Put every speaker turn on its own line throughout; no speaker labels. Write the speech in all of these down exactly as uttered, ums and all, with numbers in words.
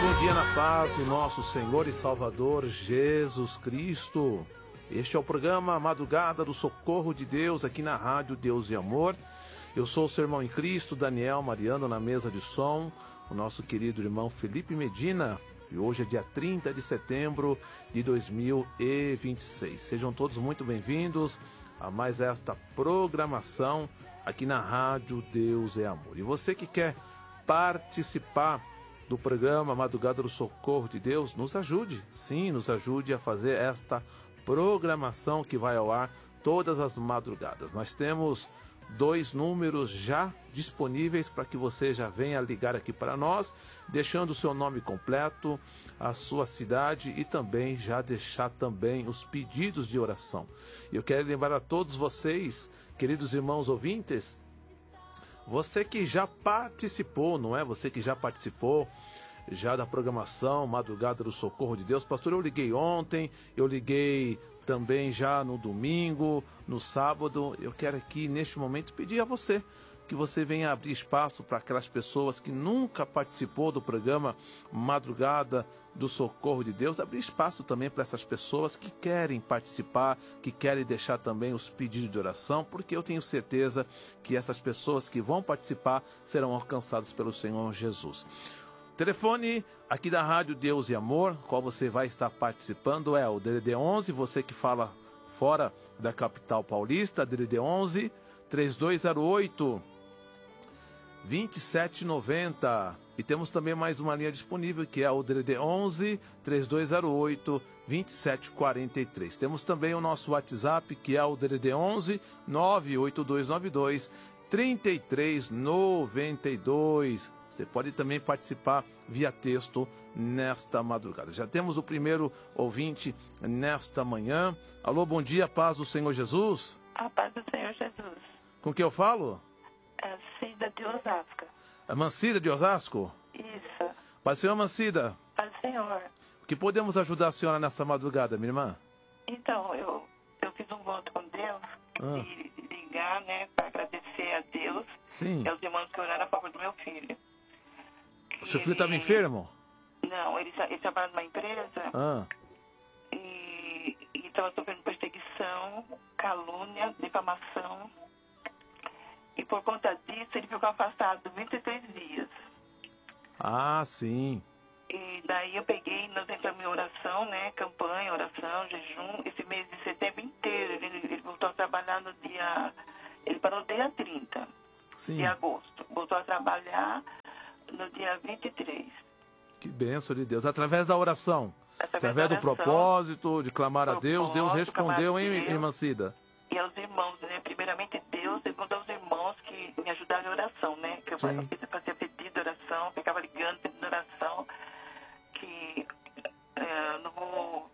bom dia na paz do nosso Senhor e Salvador Jesus Cristo. Este é o programa Madrugada do Socorro de Deus, aqui na Rádio Deus e Amor. Eu sou o seu irmão em Cristo, Daniel Mariano, na mesa de som, o nosso querido irmão Felipe Medina. E hoje é dia trinta de setembro de dois mil e vinte e seis. Sejam todos muito bem-vindos a mais esta programação aqui na Rádio Deus e Amor. E você que quer participar do programa Madrugada do Socorro de Deus, nos ajude, sim, nos ajude a fazer esta programação que vai ao ar todas as madrugadas. Nós temos dois números já disponíveis para que você já venha ligar aqui para nós, deixando o seu nome completo, a sua cidade e também já deixar também os pedidos de oração. E eu quero lembrar a todos vocês, queridos irmãos ouvintes, você que já participou, não é? Você que já participou já da programação Madrugada do Socorro de Deus. Pastor, eu liguei ontem, eu liguei também já no domingo, no sábado. Eu quero aqui, neste momento, pedir a você que você venha abrir espaço para aquelas pessoas que nunca participou do programa Madrugada do Socorro de Deus, abrir espaço também para essas pessoas que querem participar, que querem deixar também os pedidos de oração, porque eu tenho certeza que essas pessoas que vão participar serão alcançadas pelo Senhor Jesus. O telefone aqui da Rádio Deus e Amor, qual você vai estar participando, é o D D D onze, você que fala fora da capital paulista, D D D onze, três dois zero oito, dois sete nove zero. E temos também mais uma linha disponível, que é o D D D onze, três dois zero oito, dois sete quatro três. Temos também o nosso WhatsApp, que é o D D D onze, nove oito dois nove dois, três três nove dois. Você pode também participar via texto nesta madrugada. Já temos o primeiro ouvinte nesta manhã. Alô, bom dia, paz do Senhor Jesus.
A paz do Senhor Jesus.
Com quem eu falo?
É Cida de Osasco.
A Mancida de Osasco?
Isso.
Paz do Senhor, Mancida.
Paz do Senhor.
O que podemos ajudar a senhora nesta madrugada, minha irmã?
Então, eu, eu fiz um voto com Deus
Ah.
de ligar, né, para agradecer a Deus.
Sim.
E aos irmãos que oraram a favor do meu filho.
O seu filho estava enfermo?
Não, ele, ele trabalha numa empresa
Ah.
e estava sofrendo perseguição, calúnia, difamação. E por conta disso, ele ficou afastado vinte e três dias.
Ah, sim.
E daí eu peguei, nós entramos em oração, né? Campanha, oração, jejum. Esse mês de setembro inteiro, ele, ele voltou a trabalhar no dia... Ele parou no dia trinta
Sim.
de agosto. Voltou a trabalhar no dia vinte e três.
Que bênção de Deus. Através da oração.
Através,
Através
da
do
oração,
propósito, de clamar a Deus, Deus
propósito,
respondeu,
clamar a
hein,
Deus.
irmã Cida?
E aos irmãos, né? Primeiramente Deus, segundo aos irmãos que me ajudaram em oração, né? Que eu
Sim.
fazia pedido de oração, ficava ligando, pedindo oração, que é, não vou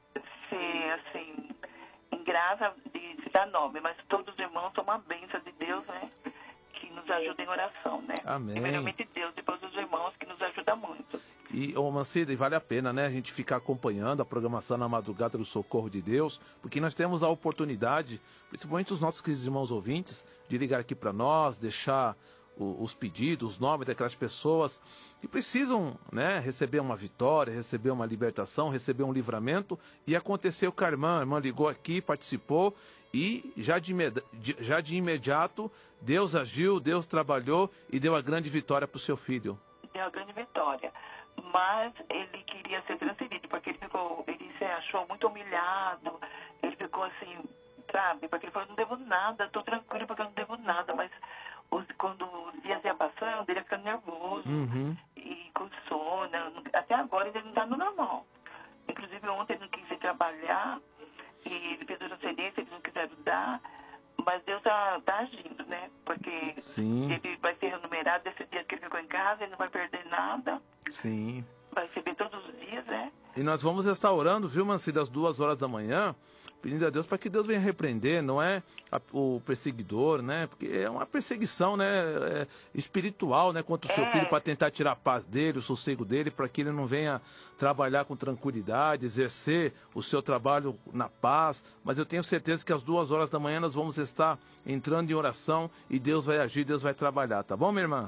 ser, assim, ingrata de, de dar nome, mas todos os irmãos são uma bênção de Deus, né? Que nos ajuda em oração, né?
Amém.
Primeiramente Deus, depois os irmãos, que nos ajudam muito.
E, ô Mancida, e vale a pena, né, a gente ficar acompanhando a programação na Madrugada do Socorro de Deus, porque nós temos a oportunidade, principalmente os nossos queridos irmãos ouvintes, de ligar aqui para nós, deixar o, os pedidos, os nomes daquelas pessoas que precisam, né, receber uma vitória, receber uma libertação, receber um livramento, e aconteceu com a irmã, a irmã ligou aqui, participou, e já de, já de imediato, Deus agiu, Deus trabalhou e deu a grande vitória para o seu filho.
Deu a grande vitória. Mas ele queria ser transferido, porque ele ficou, ele se achou muito humilhado, ele ficou assim, sabe, porque ele falou, não devo nada, estou tranquilo porque eu não devo nada, mas os, quando os dias iam passando, ele ia ficando nervoso,
Uhum.
e com sono, até agora ele não está no normal. Inclusive ontem ele não quis ir trabalhar, e ele fez a transferência, eles não quiseram dar, mas Deus está tá agindo, né, porque
Sim.
ele vai ser remunerado desse dia que ele ficou em casa, ele não vai perder nada.
Sim.
Vai receber todos os dias, né?
E nós vamos estar orando, viu, Mancida, às duas horas da manhã, pedindo a Deus para que Deus venha repreender, não é a, o perseguidor, né? Porque é uma perseguição, né? É, espiritual, né? Contra o seu
É.
filho, para tentar tirar a paz dele, o sossego dele, para que ele não venha trabalhar com tranquilidade, exercer o seu trabalho na paz. Mas eu tenho certeza que às duas horas da manhã nós vamos estar entrando em oração e Deus vai agir, Deus vai trabalhar, tá bom, minha irmã?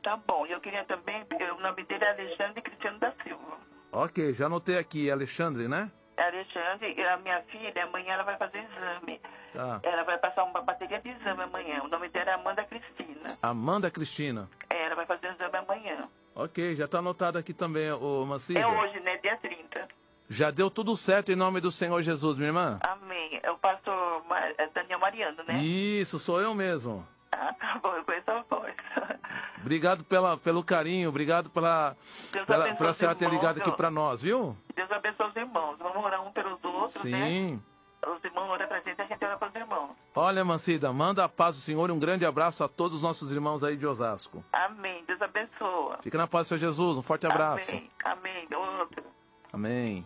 Tá bom. Eu queria também, o nome dele é Alexandre Cristiano da Silva.
Ok, já anotei aqui, Alexandre, né?
É Alexandre, a minha filha, amanhã ela vai fazer exame.
Tá.
Ela vai passar uma bateria de exame amanhã. O nome dela é Amanda Cristina.
Amanda Cristina.
É, ela vai fazer exame amanhã.
Ok, já está anotado aqui também, ô Mancida.
É hoje, né? Dia trinta.
Já deu tudo certo em nome do Senhor Jesus, minha irmã?
Amém. É o pastor Mar... é Daniel Mariano, né?
Isso, sou eu mesmo.
Ah, tá bom, eu conheço a voz.
Obrigado pela, pelo carinho, obrigado pela, pela, pela senhora ter ligado aqui para nós, viu?
Deus abençoe os irmãos. Vamos orar um pelos outros,
Sim.
né? Sim. Os irmãos oram pra gente, a gente ora pros irmãos.
Olha, Mancida, manda a paz do Senhor e um grande abraço a todos os nossos irmãos aí de Osasco.
Amém. Deus abençoa.
Fica na paz do Senhor Jesus. Um forte abraço.
Amém. Amém. Outro.
Amém.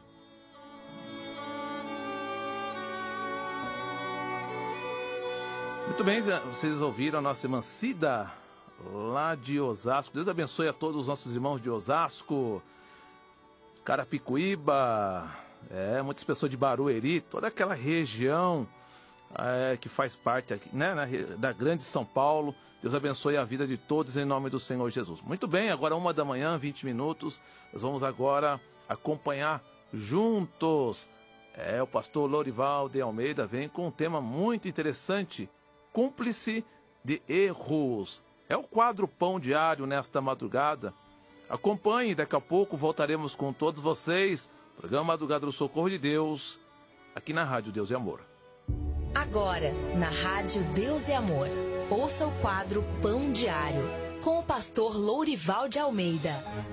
Muito bem, vocês ouviram a nossa irmã Cida, lá de Osasco. Deus abençoe a todos os nossos irmãos de Osasco, Carapicuíba, é, muitas pessoas de Barueri, toda aquela região é, que faz parte aqui, né, na, da grande São Paulo. Deus abençoe a vida de todos em nome do Senhor Jesus. Muito bem, agora uma da manhã, vinte minutos, nós vamos agora acompanhar juntos. É, o pastor Lourival de Almeida vem com um tema muito interessante, cúmplice de erros. É o quadro Pão Diário nesta madrugada. Acompanhe, daqui a pouco voltaremos com todos vocês. Programa Madrugada do Socorro de Deus, aqui na Rádio Deus e Amor.
Agora, na Rádio Deus e Amor, ouça o quadro Pão Diário, com o pastor Lourival de Almeida.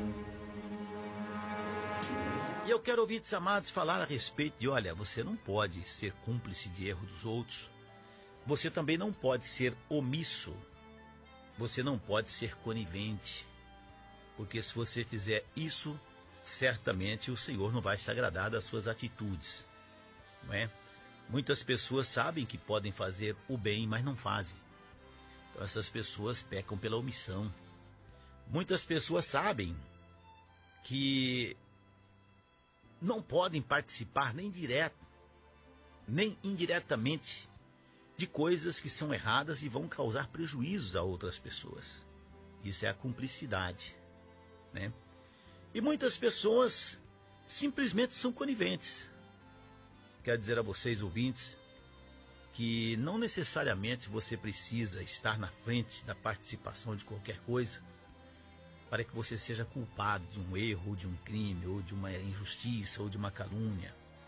E eu quero ouvir, amados, falar a respeito de, olha, você não pode ser cúmplice de erro dos outros. Você também não pode ser omisso. Você não pode ser conivente. Porque se você fizer isso, certamente o Senhor não vai se agradar das suas atitudes. Não é? Muitas pessoas sabem que podem fazer o bem, mas não fazem. Então essas pessoas pecam pela omissão. Muitas pessoas sabem que não podem participar nem direto, nem indiretamente de coisas que são erradas e vão causar prejuízos a outras pessoas. Isso é a cumplicidade, né? E muitas pessoas simplesmente são coniventes. Quero dizer a vocês, ouvintes, que não necessariamente você precisa estar na frente da participação de qualquer coisa para que você seja culpado de um erro, ou de um crime, ou de uma injustiça, ou de uma calúnia.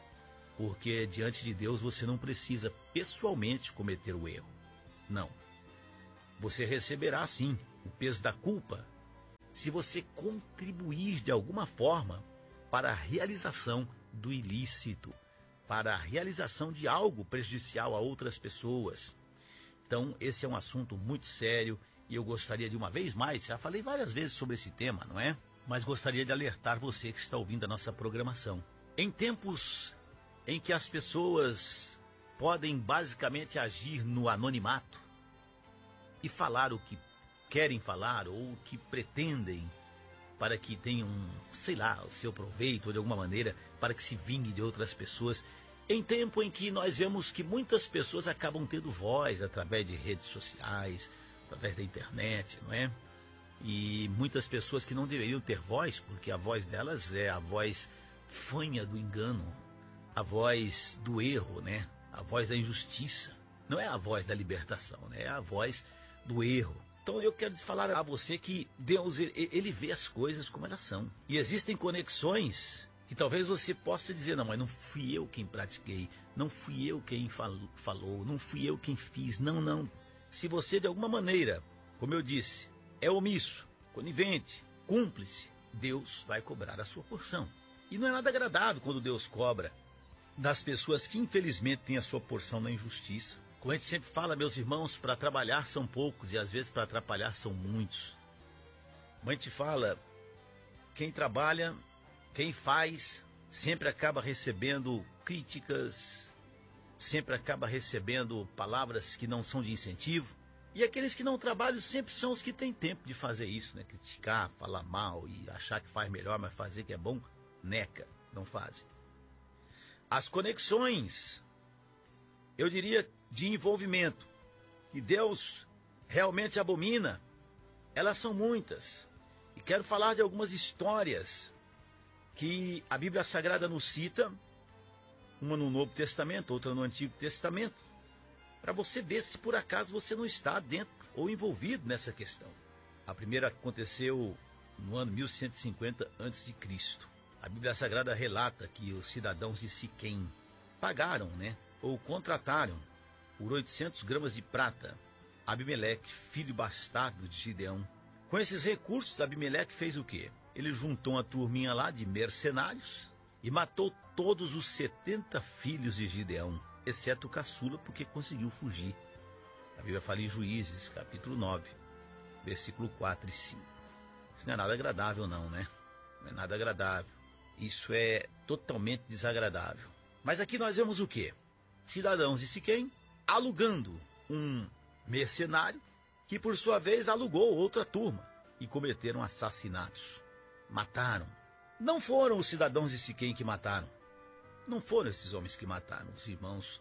Porque diante de Deus você não precisa pessoalmente cometer o erro. Não. Você receberá sim o peso da culpa se você contribuir de alguma forma para a realização do ilícito, para a realização de algo prejudicial a outras pessoas. Então, esse é um assunto muito sério e eu gostaria de uma vez mais, já falei várias vezes sobre esse tema, não é? Mas gostaria de alertar você que está ouvindo a nossa programação. Em tempos em que as pessoas podem basicamente agir no anonimato e falar o que querem falar ou o que pretendem para que tenham, sei lá, o seu proveito ou de alguma maneira para que se vingue de outras pessoas. Em tempo em que nós vemos que muitas pessoas acabam tendo voz através de redes sociais, através da internet, não é? E muitas pessoas que não deveriam ter voz, porque a voz delas é a voz fanha do engano, a voz do erro, né? A voz da injustiça. Não é a voz da libertação, né? É a voz do erro. Então eu quero falar a você que Deus, ele vê as coisas como elas são. E existem conexões que talvez você possa dizer, não, mas não fui eu quem pratiquei, não fui eu quem falou, não fui eu quem fiz, não, não. Se você de alguma maneira, como eu disse, é omisso, conivente, cúmplice, Deus vai cobrar a sua porção. E não é nada agradável quando Deus cobra das pessoas que infelizmente têm a sua porção na injustiça. Como a gente sempre fala, meus irmãos, para trabalhar são poucos e às vezes para atrapalhar são muitos. Como a gente fala, quem trabalha, quem faz, sempre acaba recebendo críticas, sempre acaba recebendo palavras que não são de incentivo. E aqueles que não trabalham sempre são os que têm tempo de fazer isso, né? Criticar, falar mal e achar que faz melhor, mas fazer que é bom, neca, não fazem. As conexões, eu diria, de envolvimento, que Deus realmente abomina, Elas são muitas. E quero falar de algumas histórias que a Bíblia Sagrada nos cita, uma no Novo Testamento, outra no Antigo Testamento, para você ver se por acaso você não está dentro ou envolvido nessa questão. A primeira aconteceu no ano mil cento e cinquenta antes de Cristo. A Bíblia Sagrada relata que os cidadãos de Siquém pagaram, né, ou contrataram por oitocentos gramas de prata Abimeleque, filho bastardo de Gideão. Com esses recursos, Abimeleque fez o quê? Ele juntou uma turminha lá de mercenários e matou todos os setenta filhos de Gideão, exceto o caçula, porque conseguiu fugir. A Bíblia fala em Juízes, capítulo nove, versículo quatro e cinco. Isso não é nada agradável não, né? Não é nada agradável. Isso é totalmente desagradável. Mas aqui nós vemos o quê? Cidadãos de Siquém alugando um mercenário que, por sua vez, alugou outra turma e cometeram assassinatos. Mataram. Não foram os cidadãos de Siquém que mataram. Não foram esses homens que mataram os irmãos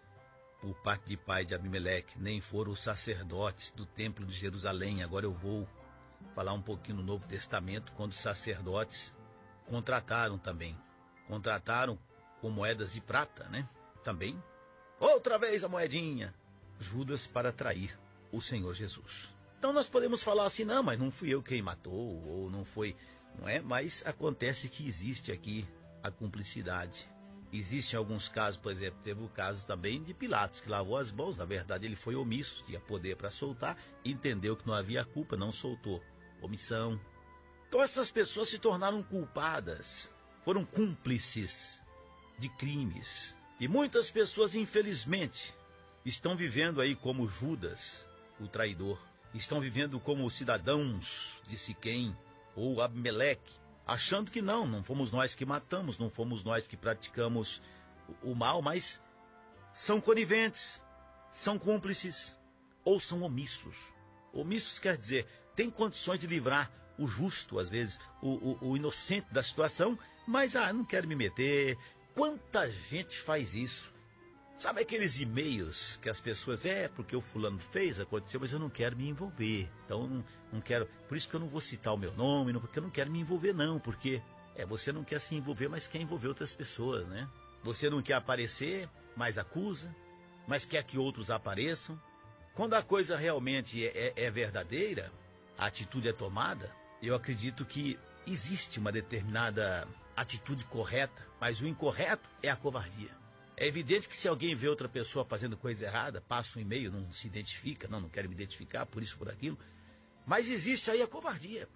por parte de pai de Abimeleque, nem foram os sacerdotes do templo de Jerusalém. Agora eu vou falar um pouquinho no Novo Testamento, quando os sacerdotes contrataram também. Contrataram com moedas de prata, né? Também. Outra vez a moedinha. Judas para trair o Senhor Jesus. Então nós podemos falar assim, não, mas não fui eu quem matou, ou não foi, não é? Mas acontece que existe aqui a cumplicidade. Existem alguns casos, por exemplo, teve o caso também de Pilatos, que lavou as mãos. Na verdade, ele foi omisso, tinha poder para soltar, entendeu que não havia culpa, não soltou. Omissão. Então essas pessoas se tornaram culpadas, foram cúmplices de crimes. E muitas pessoas, infelizmente, estão vivendo aí como Judas, o traidor. Estão vivendo como cidadãos de Siquém ou Abimeleque, achando que não, não fomos nós que matamos, não fomos nós que praticamos o mal, mas são coniventes, são cúmplices ou são omissos. Omissos quer dizer, tem condições de livrar o justo, às vezes, o, o, o inocente da situação, mas, ah, não quero me meter. Quanta gente faz isso? Sabe aqueles e-mails que as pessoas, é, porque o fulano fez, aconteceu, mas eu não quero me envolver. Então, não, não quero, por isso que eu não vou citar o meu nome, não, porque eu não quero me envolver não, porque é, você não quer se envolver, mas quer envolver outras pessoas, né? Você não quer aparecer, mas acusa, mas quer que outros apareçam. Quando a coisa realmente é, é, é verdadeira, a atitude é tomada, eu acredito que existe uma determinada atitude correta, mas o incorreto é a covardia. É evidente que se alguém vê outra pessoa fazendo coisa errada, passa um e-mail, não se identifica, não, não quero me identificar, por isso, por aquilo. Mas existe aí a covardia.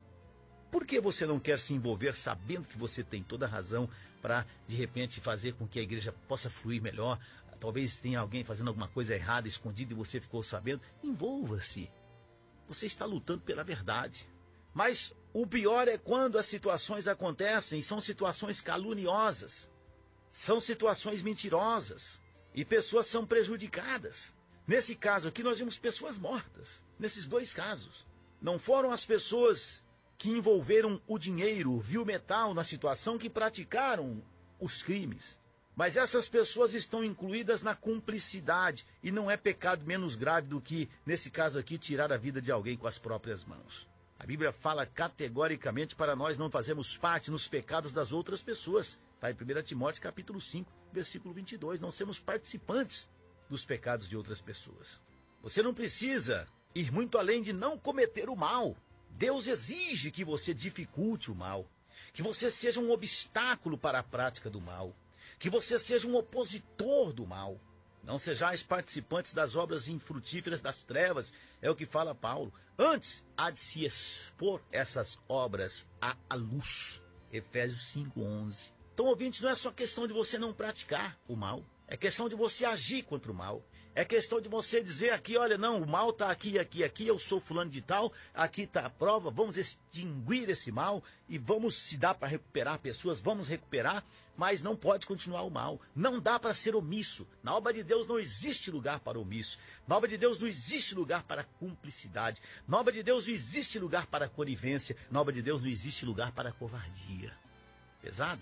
Por que você não quer se envolver sabendo que você tem toda a razão para, de repente, fazer com que a igreja possa fluir melhor? Talvez tenha alguém fazendo alguma coisa errada, escondida, e você ficou sabendo. Envolva-se. Você está lutando pela verdade. Mas o pior é quando as situações acontecem, são situações caluniosas. São situações mentirosas e pessoas são prejudicadas. Nesse caso aqui, nós vimos pessoas mortas. Nesses dois casos. Não foram as pessoas que envolveram o dinheiro, o vil metal na situação, que praticaram os crimes. Mas essas pessoas estão incluídas na cumplicidade e não é pecado menos grave do que, nesse caso aqui, tirar a vida de alguém com as próprias mãos. A Bíblia fala categoricamente para nós não fazermos parte nos pecados das outras pessoas. Está em primeira Timóteo capítulo cinco, versículo vinte e dois. Não sermos participantes dos pecados de outras pessoas. Você não precisa ir muito além de não cometer o mal. Deus exige que você dificulte o mal, que você seja um obstáculo para a prática do mal, que você seja um opositor do mal. Não sejais participantes das obras infrutíferas das trevas, é o que fala Paulo. Antes, há de se expor essas obras à, à luz. Efésios cinco, onze. Então, ouvintes, não é só questão de você não praticar o mal. É questão de você agir contra o mal. É questão de você dizer aqui, olha, não, o mal está aqui, aqui, aqui, eu sou fulano de tal, aqui está a prova, vamos extinguir esse mal e vamos, se dá para recuperar pessoas, vamos recuperar, mas não pode continuar o mal. Não dá para ser omisso. Na obra de Deus não existe lugar para omisso. Na obra de Deus não existe lugar para cumplicidade. Na obra de Deus não existe lugar para conivência. Na obra de Deus não existe lugar para covardia. Pesado?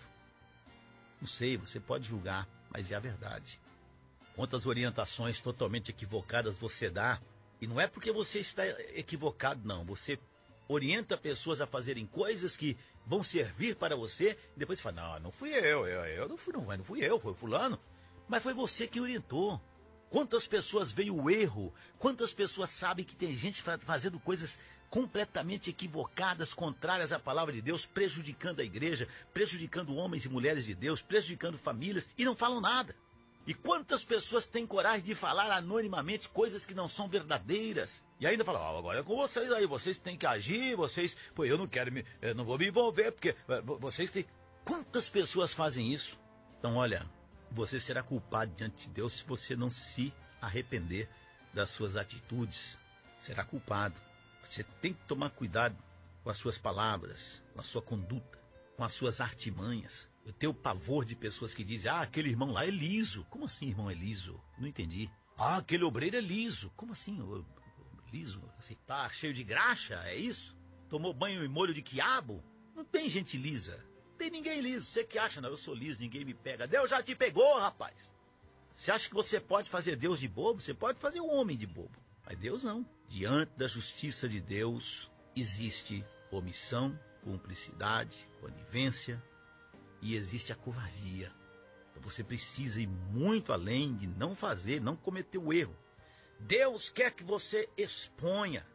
Não sei, você pode julgar, mas é a verdade. Quantas orientações totalmente equivocadas você dá E não é porque você está equivocado, não. Você orienta pessoas a fazerem coisas que vão servir para você, e depois você fala, não, não fui eu, eu, eu não fui, não, não fui eu, foi o fulano. Mas foi você que orientou. Quantas pessoas veio o erro? Quantas pessoas sabem que tem gente fazendo coisas completamente equivocadas, contrárias à palavra de Deus, prejudicando a igreja, prejudicando homens e mulheres de Deus, prejudicando famílias, e não falam nada. E quantas pessoas têm coragem de falar anonimamente coisas que não são verdadeiras? E ainda falam, oh, agora é com vocês aí, vocês têm que agir, vocês... Pô, eu não quero me... Eu não vou me envolver, porque vocês têm... Quantas pessoas fazem isso? Então, olha, você será culpado diante de Deus se você não se arrepender das suas atitudes. Será culpado. Você tem que tomar cuidado com as suas palavras, com a sua conduta, com as suas artimanhas. Eu tenho pavor de pessoas que dizem, ah, aquele irmão lá é liso. Como assim, irmão, é liso? Não entendi. Ah, aquele obreiro é liso. Como assim, liso? Você tá cheio de graxa, é isso? Tomou banho e molho de quiabo? Não tem gente lisa. Não tem ninguém liso. Você que acha, não, eu sou liso, ninguém me pega. Deus já te pegou, rapaz. Você acha que você pode fazer Deus de bobo? Você pode fazer o homem de bobo. Mas Deus não. Diante da justiça de Deus, existe omissão, cumplicidade, conivência, e existe a covardia. Você precisa ir muito além de não fazer, não cometer o erro. Deus quer que você exponha.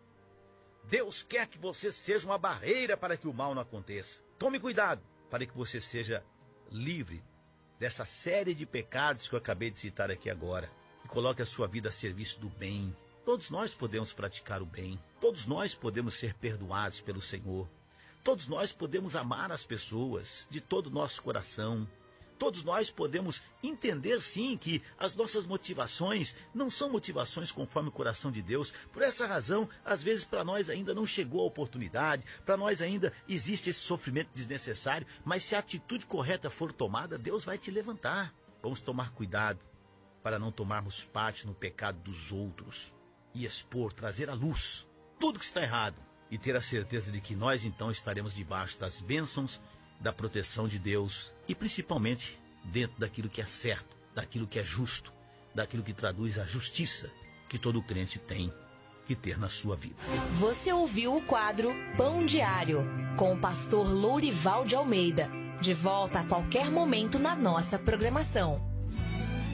Deus quer que você seja uma barreira para que o mal não aconteça. Tome cuidado para que você seja livre dessa série de pecados que eu acabei de citar aqui agora. E coloque a sua vida a serviço do bem. Todos nós podemos praticar o bem. Todos nós podemos ser perdoados pelo Senhor. Todos nós podemos amar as pessoas de todo o nosso coração. Todos nós podemos entender, sim, que as nossas motivações não são motivações conforme o coração de Deus. Por essa razão, às vezes para nós ainda não chegou a oportunidade, para nós ainda existe esse sofrimento desnecessário, mas se a atitude correta for tomada, Deus vai te levantar. Vamos tomar cuidado para não tomarmos parte no pecado dos outros e expor, trazer à luz tudo que está errado. E ter a certeza de que nós então estaremos debaixo das bênçãos, da proteção de Deus e principalmente dentro daquilo que é certo, daquilo que é justo, daquilo que traduz a justiça que todo crente tem que ter na sua vida.
Você ouviu o quadro Pão Diário com o pastor Lourival de Almeida. De volta a qualquer momento na nossa programação.